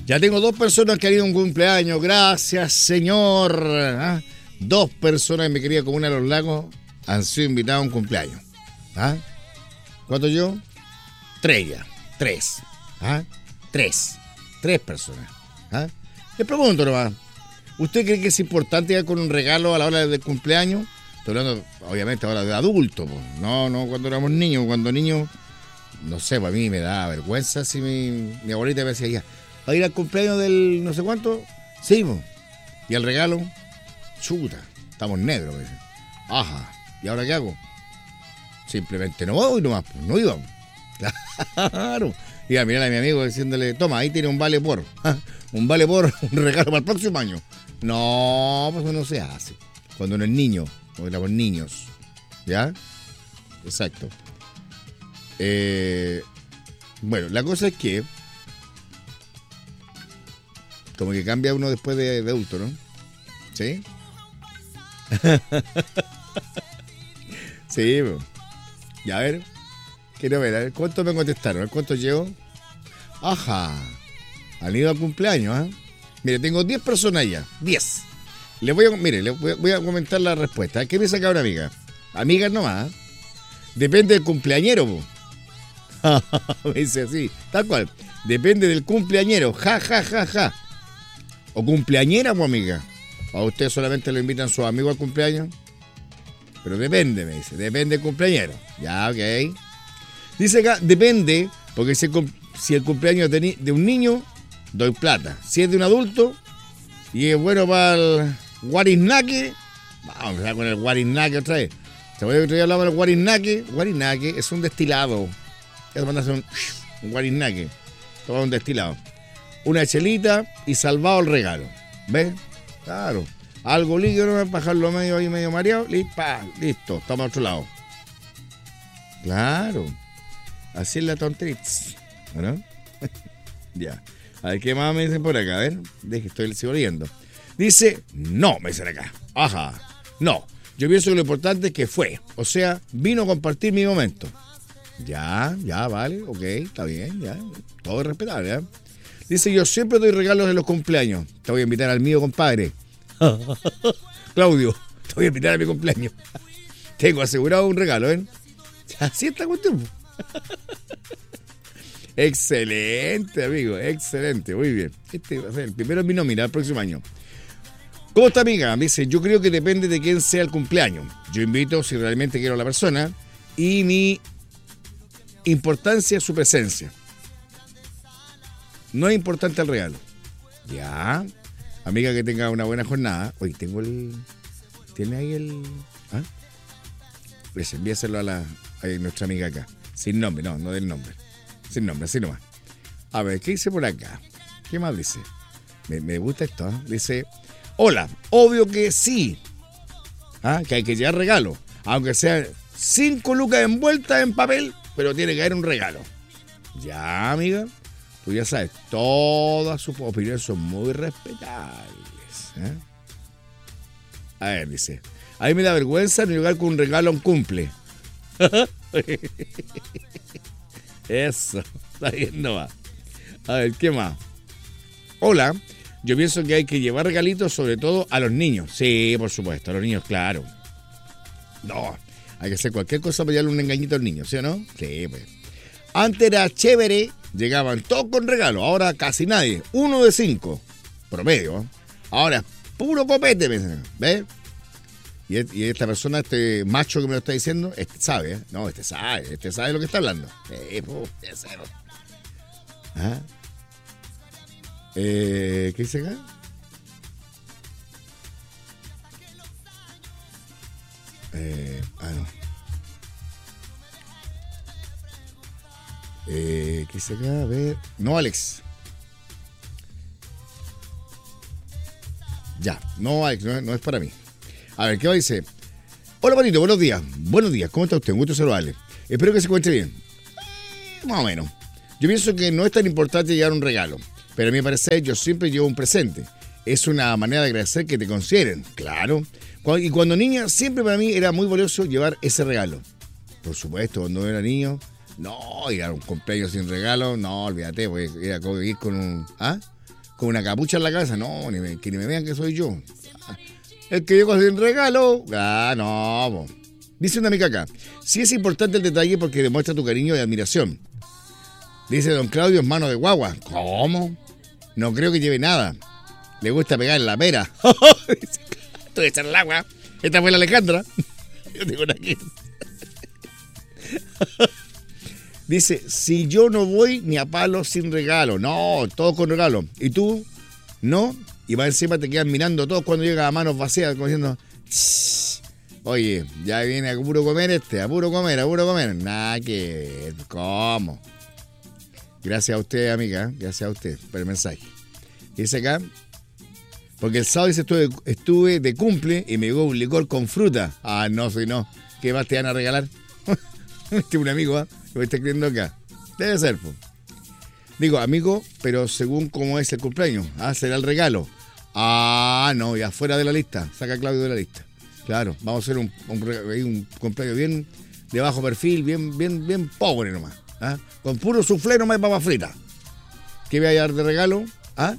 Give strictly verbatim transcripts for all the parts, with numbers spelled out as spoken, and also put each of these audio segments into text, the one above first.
Ya tengo dos personas que han ido a un cumpleaños. Gracias, señor. ¿Ah? Dos personas en mi querida comuna de Los Lagos han sido invitados a un cumpleaños. ¿Ah? ¿Cuántos yo? Tres ya. Tres. ¿Ah? Tres. Tres personas. ¿Ah? Les pregunto nomás. ¿Usted cree que es importante ir con un regalo a la hora del cumpleaños? Estoy hablando, obviamente, ahora de adultos. Pues. No, no cuando éramos niños. Cuando niños, no sé, para mí me da vergüenza si mi, mi abuelita me decía, ya, ¿va a ir al cumpleaños del no sé cuánto? Sí, pues. ¿Y el regalo? Chuta, estamos negros. Me dice. Ajá, ¿y ahora qué hago? Simplemente no voy nomás, pues, no íbamos. Claro. Y a mirar a mi amigo diciéndole, toma, ahí tiene un vale por. Un vale por un regalo para el próximo año. No, pues eso no se hace. Cuando uno es niño, cuando éramos niños. ¿Ya? Exacto. Eh, bueno, la cosa es que como que cambia uno después de, de adulto, ¿no? ¿Sí? Sí, pues. Ya, a ver. Quiero ver, a ver, ¿cuántos me contestaron? ¿Cuántos llevo? Ajá. Han ido al cumpleaños, ¿eh? Mire, tengo diez personas ya. diez. Les voy a, mire, les voy a, voy a comentar la respuesta. ¿Qué me saca una amiga? Amigas nomás. ¿Eh? Depende del cumpleañero, po. Me dice así, tal cual. Depende del cumpleañero. Ja, ja, ja, ja. O cumpleañera, pues, amiga. ¿A usted solamente lo invitan sus amigos al cumpleaños? Pero depende, me dice. Depende del cumpleañero. Ya, ok. Dice acá, depende, porque si el, si el cumpleaños de, de un niño, doy plata. Si es de un adulto y es bueno para el guariznaque, vamos a empezar con el guariznaque otra vez. ¿Se puede otro día hablar del guariznaque? Guariznaque es un destilado. Es mandarse un, un guariznaque. Toma un destilado. Una chelita y salvado el regalo. ¿Ves? Claro. Algo líquido, no bajarlo medio ahí, medio mareado. Listo, listo. Estamos a otro lado. Claro. Así es la tonteritz. ¿No? Ya. A ver, ¿qué más me dicen por acá? A ver, deje, estoy sigo leyendo. Dice, no, me dicen acá. Ajá. No. Yo pienso que lo importante es que fue. O sea, vino a compartir mi momento. Ya, ya, vale, ok, está bien, ya. Todo es respetable, ¿ya? Dice, yo siempre doy regalos en los cumpleaños. Te voy a invitar al mío, compadre. Claudio, te voy a invitar a mi cumpleaños. Tengo asegurado un regalo, ¿eh? Así está cuestión. Excelente, amigo, excelente, muy bien. Este va a ser el primero en mi nómina el próximo año. ¿Cómo está, amiga? Me dice, yo creo que depende de quién sea el cumpleaños. Yo invito si realmente quiero a la persona y mi importancia es su presencia. No es importante el regalo. Ya. Amiga, que tenga una buena jornada. Oye, tengo el... ¿Tiene ahí el...? ¿Ah? Pues envíaselo a, la, a nuestra amiga acá. Sin nombre, no, no del nombre. Sin nombre, así nomás. A ver, ¿qué dice por acá? ¿Qué más dice? Me, me gusta esto, ¿eh? Dice... Hola, obvio que sí. ¿Ah? Que hay que llevar regalo. Aunque sean cinco lucas envueltas en papel, pero tiene que haber un regalo. Ya, amiga. Tú ya sabes, todas sus opiniones son muy respetables. ¿Eh? A ver, dice. A mí me da vergüenza no llegar con un regalo a un cumple. Eso, está bien, no va. A ver, ¿qué más? Hola. Yo pienso que hay que llevar regalitos sobre todo a los niños. Sí, por supuesto, a los niños, claro. No, hay que hacer cualquier cosa para darle un engañito al niño, ¿sí o no? Sí, pues. Antes era chévere, llegaban todos con regalo, ahora casi nadie. Uno de cinco, promedio. ¿eh? Ahora, puro copete, ¿ves? Y, y esta persona, este macho que me lo está diciendo, este sabe, ¿eh? No, este sabe, este sabe lo que está hablando. Eh, pues, ¿Ah? Eh, ¿Qué dice acá? Eh, ah, no. Eh, ¿Qué dice acá? A ver. No, Alex. Ya, no, Alex, no, no es para mí. A ver, ¿qué va a decir? Hola, Panito, buenos días. Buenos días, ¿cómo está usted? Un gusto saludarle. Espero que se encuentre bien. Eh, más o menos. Yo pienso que no es tan importante llevar un regalo. Pero a mi parecer, yo siempre llevo un presente. Es una manera de agradecer que te consideren, claro. Y cuando niña, siempre para mí era muy valioso llevar ese regalo. Por supuesto, cuando era niño, no, ir a un cumpleaños sin regalo, no, olvídate, pues ir a ir con un... ¿Ah? con una capucha en la cabeza. No, ni me, que ni me vean que soy yo. El que llegó sin regalo. Ah, no. Po. Dice una amiga acá. Sí es importante el detalle porque demuestra tu cariño y admiración. Dice don Claudio, es mano de guagua. ¿Cómo? No creo que lleve nada. Le gusta pegar en la pera. Estoy echar el agua. Esta fue la Alejandra. Yo tengo una aquí. Dice, si yo no voy ni a palo sin regalo. No, todos con regalo. ¿Y tú? No. Y va encima te quedan mirando todos cuando llega a manos vacías, como diciendo, oye, ya viene a puro comer este, a puro comer, a puro comer. Nada que, ¿cómo? Gracias a usted, amiga, gracias a usted por el mensaje. Dice acá, porque el sábado dice, estuve, estuve de cumple y me llegó un licor con fruta. Ah, no, si no, ¿qué más te van a regalar? Este es un amigo, ¿eh? Lo está escribiendo acá. Debe ser, pues. Digo, amigo, pero según cómo es el cumpleaños, ah, será el regalo. Ah, no, ya fuera de la lista. Saca a Claudio de la lista. Claro, vamos a hacer un, un, un cumpleaños bien de bajo perfil, bien, bien, bien pobre nomás. ¿Ah? Con puro soufflé nomás y papas fritas. ¿Qué voy a dar de regalo? ¿Ah?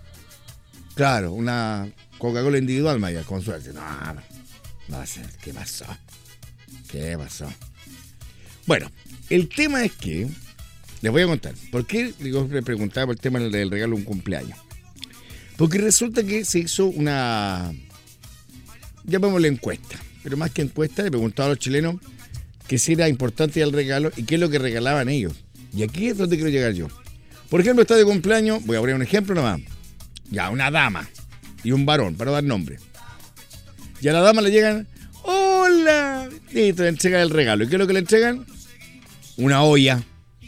Claro, una Coca-Cola individual, Maya, con suerte. No, no, no va a ser. ¿Qué pasó? ¿Qué pasó? Bueno, el tema es que les voy a contar. ¿Por qué digo, le preguntaba por el tema del regalo de un cumpleaños? Porque resulta que se hizo una, llamémosle encuesta, pero más que encuesta, le preguntaba a los chilenos que si era importante el regalo y qué es lo que regalaban ellos. Y aquí es donde quiero llegar yo. Por ejemplo, está de cumpleaños, voy a poner un ejemplo nomás. Ya, una dama y un varón, para dar nombre. Y a la dama le llegan, ¡hola! Y te entregan el regalo. ¿Y qué es lo que le entregan? Una olla.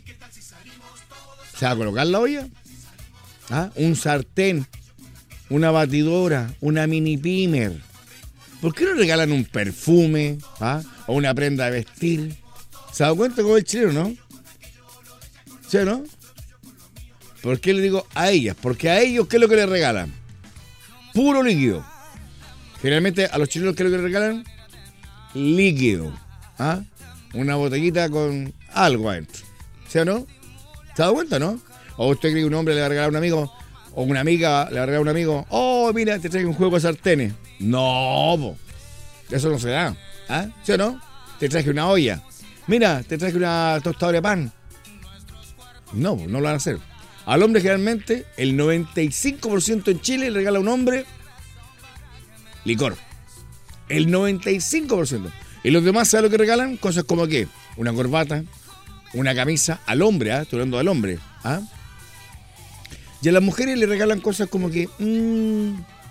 ¿Se va a colocar la olla? ¿Ah? Un sartén, una batidora, una mini pimer. ¿Por qué no regalan un perfume? ¿Ah? O una prenda de vestir. ¿Se ha dado cuenta cómo es el chileno, no? ¿Sí o no? ¿Por qué le digo a ellas? Porque a ellos, ¿qué es lo que les regalan? Puro líquido. Generalmente a los chilenos, ¿qué es lo que les regalan? Líquido. ¿Ah? Una botellita con algo adentro. ¿Sí o no? ¿Se ha dado cuenta, no? O usted cree que un hombre le va a regalar a un amigo, o una amiga le va a regalar a un amigo, oh, mira, te traigo un juego de sartenes. No, po. Eso no se da. ¿Ah? ¿Sí o no? Te traje una olla. Mira, te traje una tostadora de pan. No, no lo van a hacer. Al hombre generalmente, el noventa y cinco por ciento en Chile le regala a un hombre licor. El noventa y cinco por ciento. Y los demás, ¿saben lo que regalan? Cosas como ¿qué? Una corbata, una camisa al hombre, ¿ah? Estoy hablando al hombre, ¿ah? Y a las mujeres le regalan cosas como que mmm,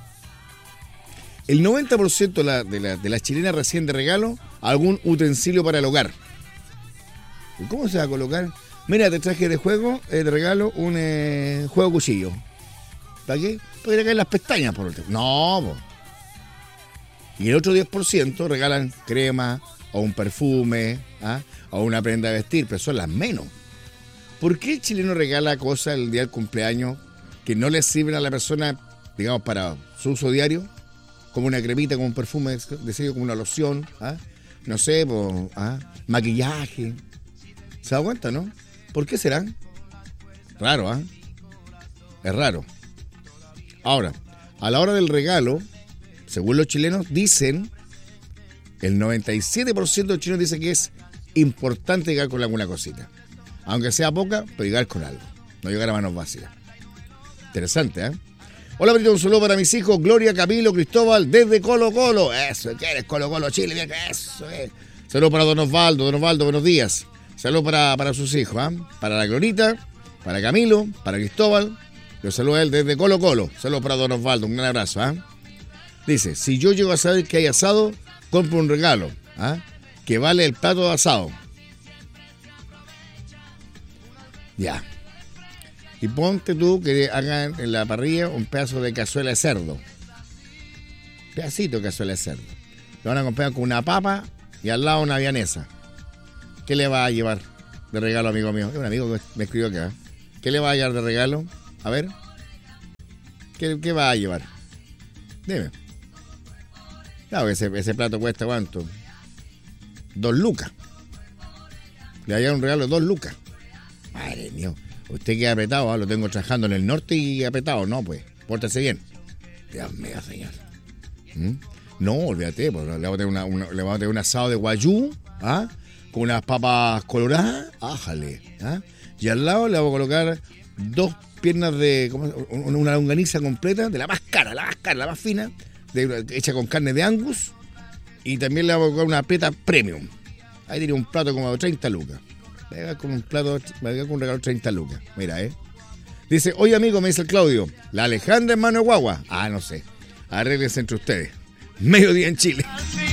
el noventa por ciento de, la, de, la, de las chilenas recién de regalo algún utensilio para el hogar. ¿Y cómo se va a colocar? Mira, te traje de juego, eh, de regalo, un eh, juego cuchillo. ¿Para qué? Para que le caen las pestañas por último. No, po. Y el otro diez por ciento regalan crema o un perfume, ¿ah? O una prenda de vestir, pero son las menos. ¿Por qué el chileno regala cosas el día del cumpleaños que no le sirven a la persona, digamos, para su uso diario? Como una cremita, como un perfume de sello, como una loción, ¿ah? No sé, po, ¿ah? Maquillaje. ¿Se da cuenta, no? ¿Por qué serán? Raro, ¿ah? Es raro. Ahora, a la hora del regalo, según los chilenos, dicen, el noventa y siete por ciento de los chilenos dice que es importante llegar con alguna cosita. Aunque sea poca, pero llegar con algo. No llegar a manos vacías. Interesante, ¿eh? Hola, Brito, un saludo para mis hijos, Gloria, Camilo, Cristóbal, desde Colo Colo. Eso, ¿qué eres? Colo Colo, Chile, eso es. Saludos para Don Osvaldo, Don Osvaldo, buenos días. Saludos para, para sus hijos, ¿eh? Para la Glorita, para Camilo, para Cristóbal. Los saludo a él desde Colo Colo. Saludos para Don Osvaldo, un gran abrazo, ¿eh? Dice, si yo llego a saber que hay asado, compro un regalo, ¿ah? Que vale el plato de asado. Ya. Y ponte tú que hagan en la parrilla un pedazo de cazuela de cerdo. Pedacito de cazuela de cerdo. Lo van a comprar con una papa y al lado una vianesa. ¿Qué le va a llevar de regalo, amigo mío? Es un amigo que me escribió acá. ¿Qué le va a llevar de regalo? A ver. ¿Qué, qué va a llevar? Dime. Claro, ese, ese plato cuesta ¿cuánto? Dos lucas. Le va a llevar un regalo de dos lucas. Madre mía. Usted queda apretado, ¿eh? Lo tengo trabajando en el norte y apretado, no, pues, pórtese bien. Dios mío, señor. ¿Mm? No, olvídate, pues, le vamos a tener, una, una, le vamos a tener un asado de guayú, ¿ah? Con unas papas coloradas, ájale, ¿ah? Y al lado le vamos a colocar dos piernas de, ¿cómo? Una longaniza completa, de la más cara, la más cara, la más fina, de, hecha con carne de Angus, y también le vamos a colocar una peta premium. Ahí tiene un plato como de treinta lucas. Me va con un plato, me va con un regalo de treinta lucas. Mira, eh. Dice, oye amigo, me dice el Claudio, la Alejandra en mano de guagua. Ah, no sé. Arréglense entre ustedes. Mediodía en Chile.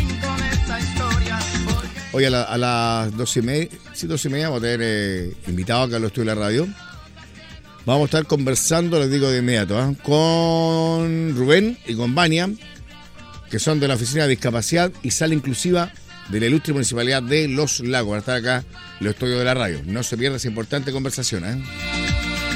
Hoy a, la, a las dos y media, sí, dos y media vamos a tener eh, invitados acá a los estudios de la radio. Vamos a estar conversando, les digo de inmediato, ¿eh? Con Rubén y con Vania, que son de la Oficina de Discapacidad y Sala Inclusiva de la ilustre Municipalidad de Los Lagos. Para estar acá en los estudios de la radio. No se pierda esa importante conversación, ¿eh?